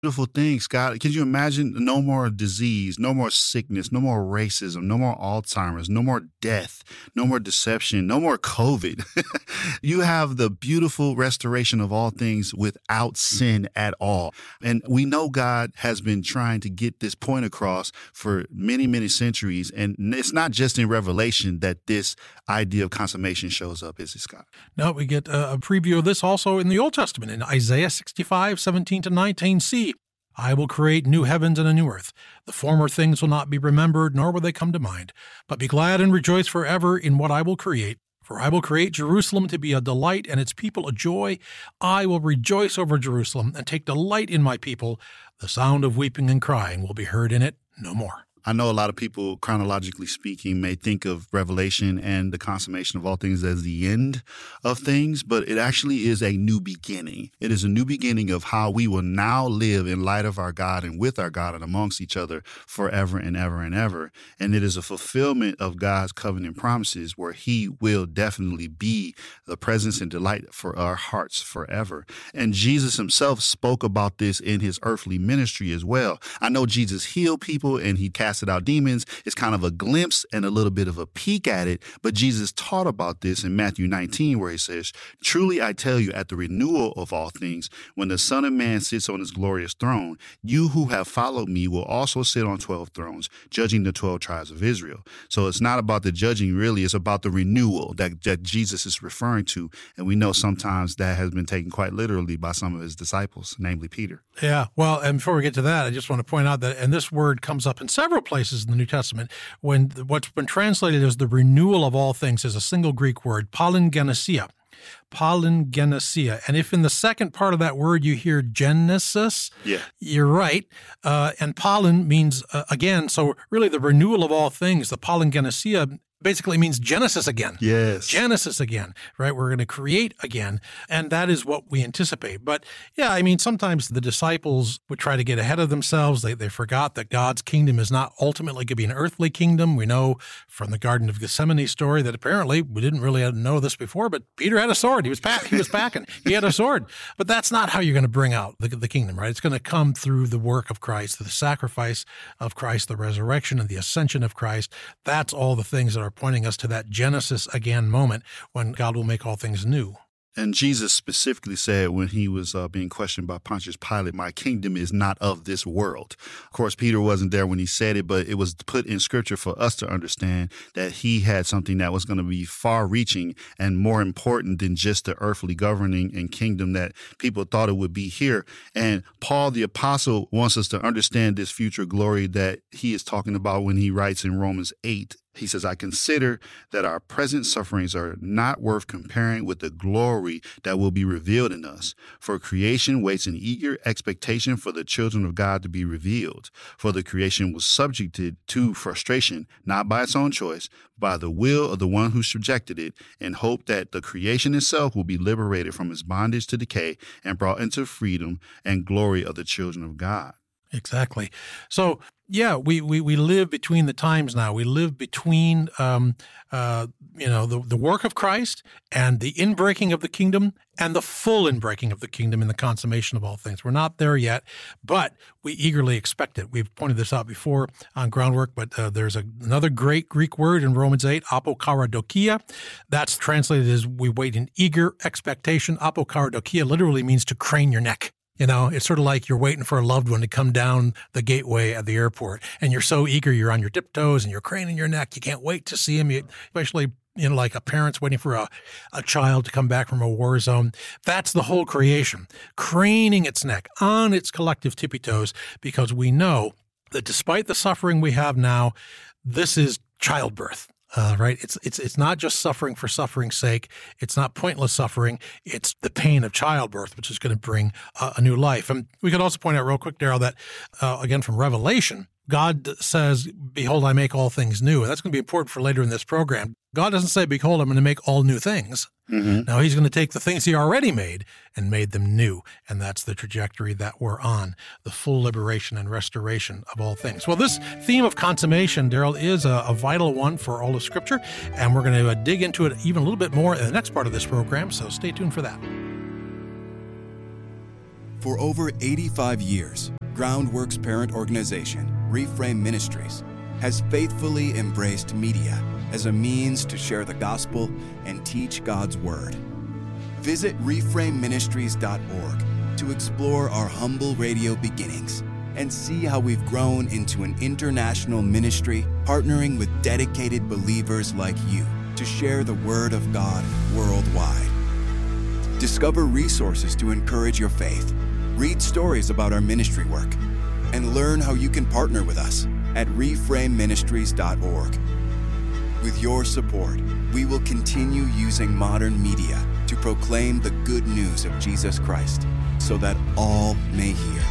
beautiful thing, Scott. Can you imagine no more disease, no more sickness, no more racism, no more Alzheimer's, no more death, no more deception, no more COVID? You have the beautiful restoration of all things without sin at all. And we know God has been trying to get this point across for many, many centuries. And it's not just in Revelation that this idea of consummation shows up, is it, Scott? No, we get a preview of this also in the Old Testament, in Isaiah 65:17-19c. I will create new heavens and a new earth. The former things will not be remembered, nor will they come to mind. But be glad and rejoice forever in what I will create. For I will create Jerusalem to be a delight and its people a joy. I will rejoice over Jerusalem and take delight in my people. The sound of weeping and crying will be heard in it no more. I know a lot of people, chronologically speaking, may think of Revelation and the consummation of all things as the end of things, but it actually is a new beginning. It is a new beginning of how we will now live in light of our God and with our God and amongst each other forever and ever and ever. And it is a fulfillment of God's covenant promises where he will definitely be the presence and delight for our hearts forever. And Jesus himself spoke about this in his earthly ministry as well. I know Jesus healed people and he casted out demons. It's kind of a glimpse and a little bit of a peek at it. But Jesus taught about this in Matthew 19, where he says, truly I tell you, at the renewal of all things, when the Son of Man sits on his glorious throne, you who have followed me will also sit on 12 thrones, judging the 12 tribes of Israel. So it's not about the judging, really. It's about the renewal that Jesus is referring to. And we know sometimes that has been taken quite literally by some of his disciples, namely Peter. Yeah, well, and before we get to that, I just want to point out that, and this word comes up in several places in the New Testament, when what's been translated as the renewal of all things is a single Greek word, palingenesia. Palingenesia. And if in the second part of that word you hear Genesis, you're right. And palin means again, so really the renewal of all things, the palingenesia basically means Genesis again. Yes. Genesis again, right? We're going to create again. And that is what we anticipate. But yeah, I mean, sometimes the disciples would try to get ahead of themselves. They forgot that God's kingdom is not ultimately going to be an earthly kingdom. We know from the Garden of Gethsemane story that apparently, we didn't really know this before, but Peter had a sword. He was packing. He had a sword. But that's not how you're going to bring out the kingdom, right? It's going to come through the work of Christ, through the sacrifice of Christ, the resurrection and the ascension of Christ. That's all the things that are pointing us to that Genesis again moment when God will make all things new. And Jesus specifically said when he was being questioned by Pontius Pilate, my kingdom is not of this world. Of course, Peter wasn't there when he said it, but it was put in scripture for us to understand that he had something that was going to be far reaching and more important than just the earthly governing and kingdom that people thought it would be here. And Paul the apostle wants us to understand this future glory that he is talking about when he writes in Romans 8. He says, I consider that our present sufferings are not worth comparing with the glory that will be revealed in us. For creation waits in eager expectation for the children of God to be revealed. For the creation was subjected to frustration, not by its own choice, by the will of the one who subjected it, in hope that the creation itself will be liberated from its bondage to decay and brought into freedom and glory of the children of God. Exactly. So, yeah, we live between the times now. We live between, the work of Christ and the inbreaking of the kingdom and the full inbreaking of the kingdom in the consummation of all things. We're not there yet, but we eagerly expect it. We've pointed this out before on Groundwork, but there's another great Greek word in Romans 8, apokaradokia. That's translated as we wait in eager expectation. Apokaradokia literally means to crane your neck. You know, it's sort of like you're waiting for a loved one to come down the gateway at the airport, and you're so eager, you're on your tiptoes and you're craning your neck. You can't wait to see him, especially, like a parent's waiting for a child to come back from a war zone. That's the whole creation, craning its neck on its collective tippy toes, because we know that despite the suffering we have now, this is childbirth. Right? It's not just suffering for suffering's sake. It's not pointless suffering. It's the pain of childbirth, which is going to bring a new life. And we could also point out real quick, Daryl, that again from Revelation, God says, behold, I make all things new. And that's going to be important for later in this program. God doesn't say, behold, I'm going to make all new things. Mm-hmm. Now he's going to take the things he already made and made them new. And that's the trajectory that we're on, the full liberation and restoration of all things. Well, this theme of consummation, Daryl, is a vital one for all of Scripture. And we're going to dig into it even a little bit more in the next part of this program. So stay tuned for that. For over 85 years, Groundwork's parent organization, Reframe Ministries, has faithfully embraced media as a means to share the gospel and teach God's word. Visit reframeministries.org to explore our humble radio beginnings and see how we've grown into an international ministry partnering with dedicated believers like you to share the word of God worldwide. Discover resources to encourage your faith, read stories about our ministry work, and learn how you can partner with us at reframeministries.org. With your support, we will continue using modern media to proclaim the good news of Jesus Christ so that all may hear.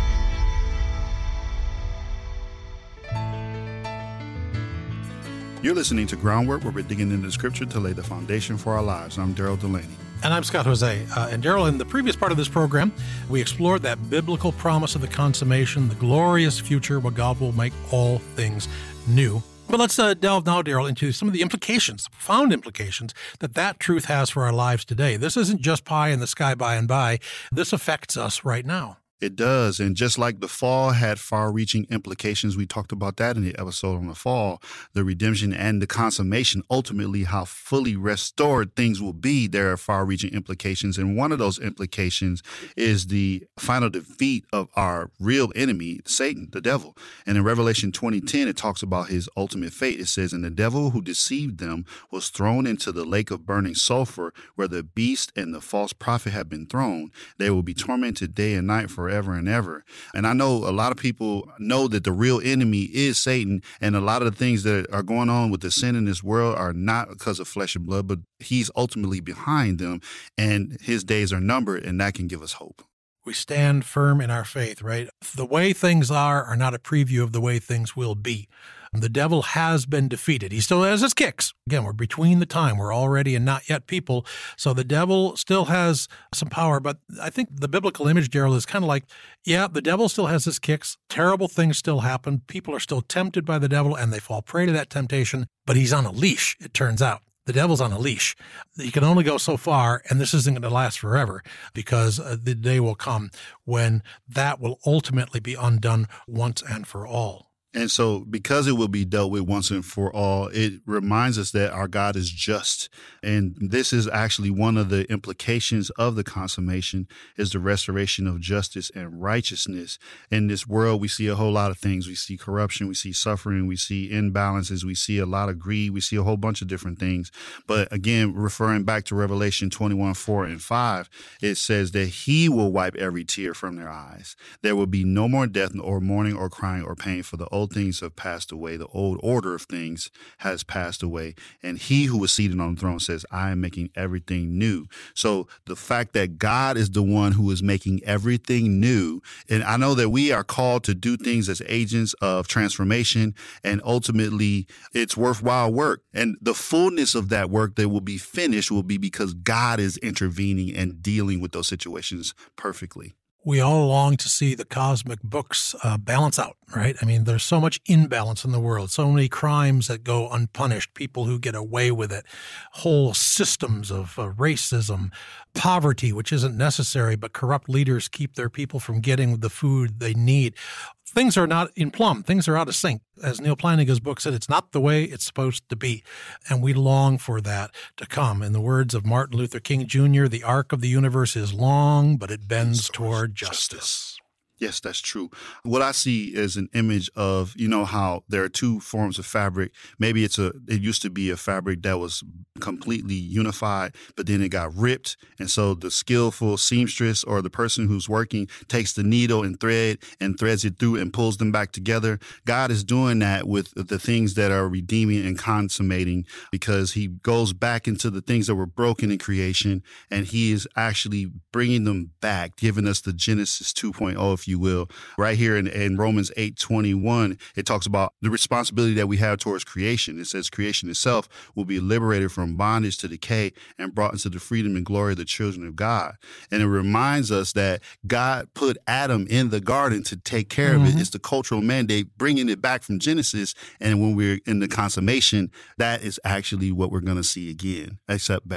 You're listening to Groundwork, where we're digging into the scripture to lay the foundation for our lives. I'm Daryl Delaney. And I'm Scott Jose. And Daryl, in the previous part of this program, we explored that biblical promise of the consummation, the glorious future where God will make all things new. But let's delve now, Daryl, into some of the implications, profound implications that truth has for our lives today. This isn't just pie in the sky by and by. This affects us right now. It does. And just like the fall had far-reaching implications, we talked about that in the episode on the fall, the redemption and the consummation, ultimately how fully restored things will be, there are far-reaching implications. And one of those implications is the final defeat of our real enemy, Satan, the devil. And in Revelation 20:10, it talks about his ultimate fate. It says, "And the devil who deceived them was thrown into the lake of burning sulfur, where the beast and the false prophet have been thrown. They will be tormented day and night forever and ever." And I know a lot of people know that the real enemy is Satan, and a lot of the things that are going on with the sin in this world are not because of flesh and blood, but he's ultimately behind them, and his days are numbered, and that can give us hope. We stand firm in our faith, right? The way things are not a preview of the way things will be. The devil has been defeated. He still has his kicks. Again, we're between the time. We're already and not yet people. So the devil still has some power. But I think the biblical image, Daryl, is kind of like, yeah, the devil still has his kicks. Terrible things still happen. People are still tempted by the devil, and they fall prey to that temptation. But he's on a leash, it turns out. The devil's on a leash. He can only go so far, and this isn't going to last forever, because the day will come when that will ultimately be undone once and for all. And so because it will be dealt with once and for all, it reminds us that our God is just. And this is actually one of the implications of the consummation, is the restoration of justice and righteousness. In this world, we see a whole lot of things. We see corruption, we see suffering, we see imbalances, we see a lot of greed, we see a whole bunch of different things. But again, referring back to Revelation 21:4-5, it says that he will wipe every tear from their eyes. There will be no more death or mourning or crying or pain, for the old things have passed away. The old order of things has passed away. And he who was seated on the throne says, I am making everything new. So the fact that God is the one who is making everything new, and I know that we are called to do things as agents of transformation, and ultimately it's worthwhile work. And the fullness of that work that will be finished will be because God is intervening and dealing with those situations perfectly. We all long to see the cosmic books balance out, right? I mean, there's so much imbalance in the world, so many crimes that go unpunished, people who get away with it, whole systems of racism, poverty, which isn't necessary, but corrupt leaders keep their people from getting the food they need. Things are not in plumb. Things are out of sync. As Neil Plantinga's book said, it's not the way it's supposed to be. And we long for that to come. In the words of Martin Luther King Jr., the arc of the universe is long, but it bends toward justice. Yes, that's true. What I see is an image of, you know, how there are two forms of fabric. Maybe it used to be a fabric that was completely unified, but then it got ripped. And so the skillful seamstress or the person who's working takes the needle and thread and threads it through and pulls them back together. God is doing that with the things that are redeeming and consummating, because he goes back into the things that were broken in creation, and he is actually bringing them back, giving us the Genesis 2.0, if you will. Right here in Romans 8:21, it talks about the responsibility that we have towards creation. It says creation itself will be liberated from bondage to decay and brought into the freedom and glory of the children of God. And it reminds us that God put Adam in the garden to take care of it. It's the cultural mandate, bringing it back from Genesis. And when we're in the consummation, that is actually what we're going to see again, except better.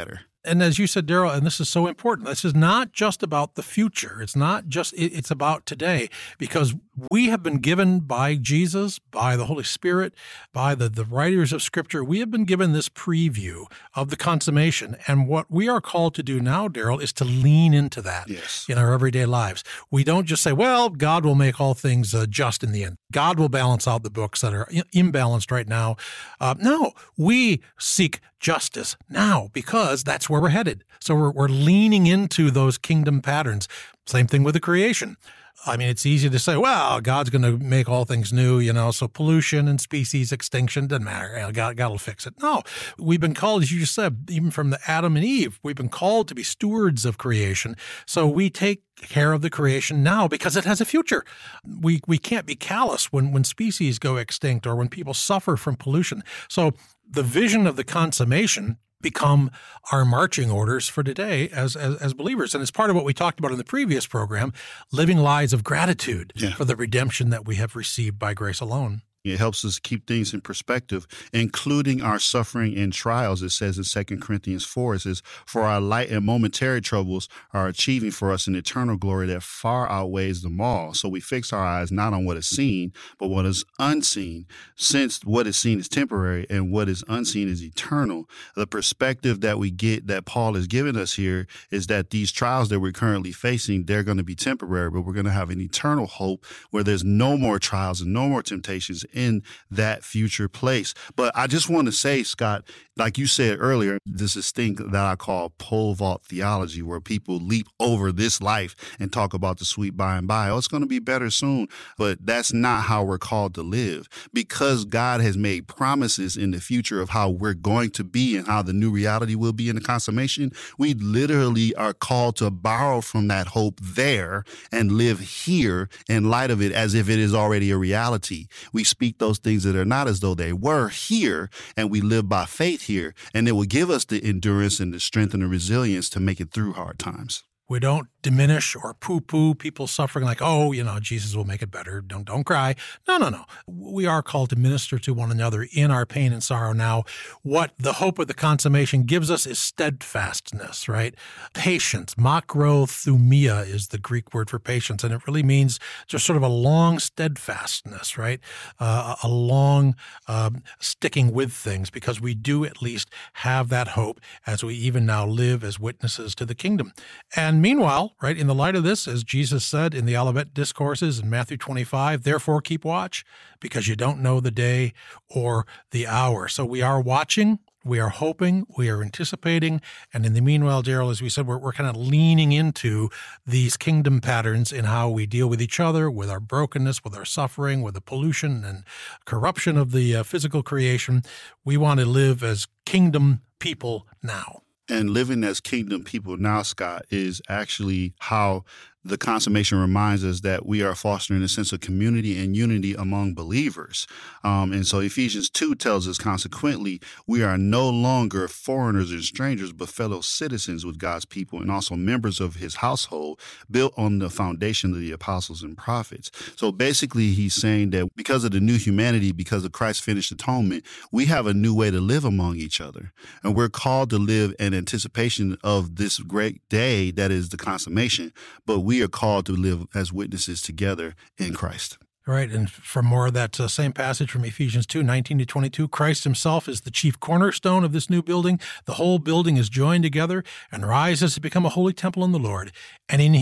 And as you said, Daryl, and this is so important, this is not just about the future. It's not just, it's about today, because we have been given by Jesus, by the Holy Spirit, by the writers of Scripture, we have been given this preview of the consummation. And what we are called to do now, Daryl, is to lean into that in our everyday lives. We don't just say, well, God will make all things just in the end. God will balance out the books that are imbalanced right now. No, we seek justice now because that's where we're headed. So we're leaning into those kingdom patterns. Same thing with the creation. I mean, it's easy to say, well, God's going to make all things new, so pollution and species extinction doesn't matter. God will fix it. No, we've been called, as you just said, even from the Adam and Eve, we've been called to be stewards of creation. So we take care of the creation now because it has a future. We can't be callous when species go extinct or when people suffer from pollution. So the vision of the consummation become our marching orders for today as believers. And it's part of what we talked about in the previous program, living lives of gratitude for the redemption that we have received by grace alone. It helps us keep things in perspective, including our suffering and trials. It says in 2 Corinthians 4, it says, for our light and momentary troubles are achieving for us an eternal glory that far outweighs them all. So we fix our eyes not on what is seen, but what is unseen. Since what is seen is temporary and what is unseen is eternal, the perspective that we get, that Paul has given us here, is that these trials that we're currently facing, they're going to be temporary, but we're going to have an eternal hope where there's no more trials and no more temptations in that future place. But I just want to say, Scott, like you said earlier, this is thing that I call pole vault theology, where people leap over this life and talk about the sweet by and by. Oh, it's going to be better soon. But that's not how we're called to live, because God has made promises in the future of how we're going to be and how the new reality will be in the consummation. We literally are called to borrow from that hope there and live here in light of it as if it is already a reality. We speak those things that are not as though they were here, and we live by faith here, and it will give us the endurance and the strength and the resilience to make it through hard times. We don't diminish or poo-poo people suffering like, oh, Jesus will make it better. Don't cry. No. We are called to minister to one another in our pain and sorrow now. What the hope of the consummation gives us is steadfastness, right? Patience. Makrothumia is the Greek word for patience, and it really means just sort of a long steadfastness, right? A long sticking with things, because we do at least have that hope as we even now live as witnesses to the kingdom. And meanwhile, right, in the light of this, as Jesus said in the Olivet Discourses in Matthew 25, therefore keep watch, because you don't know the day or the hour. So we are watching, we are hoping, we are anticipating, and in the meanwhile, Daryl, as we said, we're kind of leaning into these kingdom patterns in how we deal with each other, with our brokenness, with our suffering, with the pollution and corruption of the physical creation. We want to live as kingdom people now. And living as kingdom people now, Scott, is actually how the consummation reminds us that we are fostering a sense of community and unity among believers. And so Ephesians 2 tells us, consequently, we are no longer foreigners and strangers, but fellow citizens with God's people and also members of his household, built on the foundation of the apostles and prophets. So basically, he's saying that because of the new humanity, because of Christ's finished atonement, we have a new way to live among each other. And we're called to live in anticipation of this great day that is the consummation, but we are called to live as witnesses together in Christ. Right, and for more of that same passage from Ephesians 2, 19 to 22, Christ himself is the chief cornerstone of this new building. The whole building is joined together and rises to become a holy temple in the Lord. And in